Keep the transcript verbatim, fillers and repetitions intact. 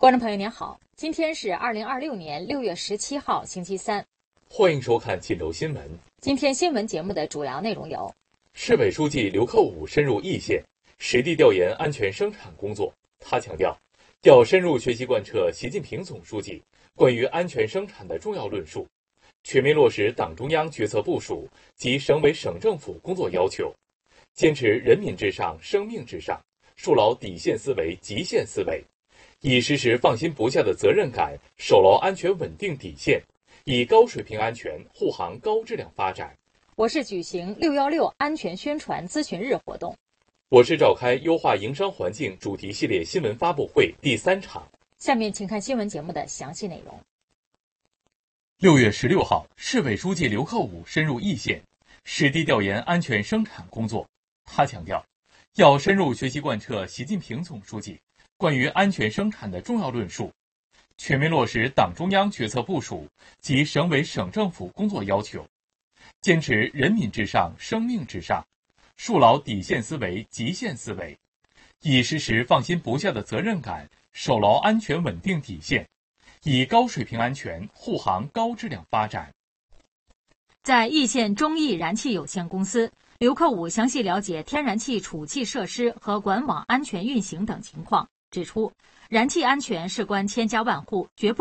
观众朋友您好，今天是二零二六年六月十七号星期三， 欢迎收看锦州新闻。 今天新闻节目的主要内容有： 市委书记刘克武深入易县，实地调研安全生产工作。他强调，要深入学习贯彻习近平总书记关于安全生产的重要论述，全面落实党中央决策部署及省委省政府工作要求，坚持人民至上、生命至上，树牢底线思维、极限思维，以实施放心不下的责任感，守牢安全稳定底线，以高水平安全护航高质量发展。 我市举行六一六安全宣传咨询日活动。 我市召开优化营商环境主题系列新闻发布会第三场。 下面请看新闻节目的详细内容。 六月十六号，市委书记刘克武深入易县，实地调研安全生产工作。他强调，要深入学习贯彻习近平总书记关于安全生产的重要论述，全面落实党中央决策部署及省委省政府工作要求，坚持人民至上、生命至上，树牢底线思维、极限思维，以实施放心不下的责任感，守牢安全稳定底线，以高水平安全护航高质量发展。 在易县中易燃气有限公司，刘克武详细了解天然气储气设施和管网安全运行等情况，指出，燃气安全事关千家万户，绝不